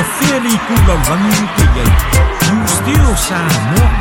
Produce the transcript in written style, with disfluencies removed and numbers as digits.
fairly good run to get. You still sound more